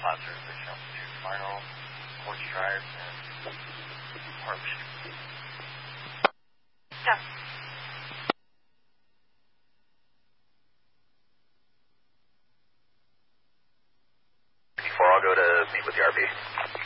sponsors that jump to Smyrna, Orange Drive, and Partnership. Yeah. Before I'll go to meet with the RP.